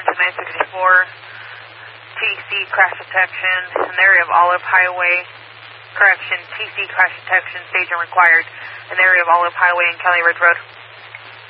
to 964, TC crash detection in the area of Olive Highway. Correction, TC crash detection, staging required in the area of Olive Highway and Kelly Ridge Road.